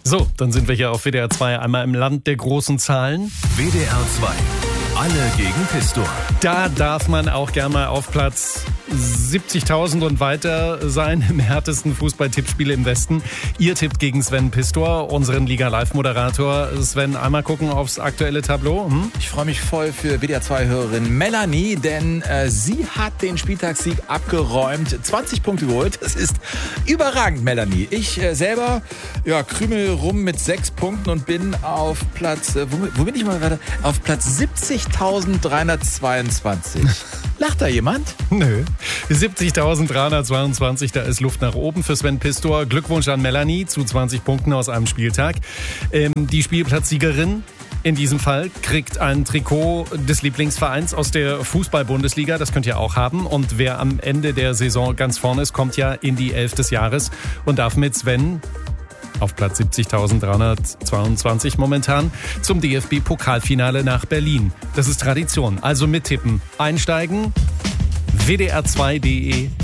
So, dann sind wir hier auf WDR 2 einmal im Land der großen Zahlen. WDR 2. Alle gegen Pistor. Da darf man auch gerne mal auf Platz 70.000 und weiter sein im härtesten Fußball-Tippspiel im Westen. Ihr tippt gegen Sven Pistor, unseren Liga-Live-Moderator. Sven, einmal gucken aufs aktuelle Tableau. Ich freue mich voll für WDR 2-Hörerin Melanie, denn sie hat den Spieltagssieg abgeräumt, 20 Punkte geholt. Das ist überragend, Melanie. Ich selber krümel rum mit 6 Punkten und bin auf Platz, wo bin ich mal gerade? Auf Platz 70.322. Lacht da jemand? Nö. 70.322, da ist Luft nach oben für Sven Pistor. Glückwunsch an Melanie zu 20 Punkten aus einem Spieltag. Die Spielplatzsiegerin in diesem Fall kriegt ein Trikot des Lieblingsvereins aus der Fußball-Bundesliga. Das könnt ihr auch haben. Und wer am Ende der Saison ganz vorne ist, kommt ja in die 11 des Jahres und darf mit Sven auf Platz 70.322 momentan zum DFB-Pokalfinale nach Berlin. Das ist Tradition. Also mittippen. Einsteigen. WDR2.de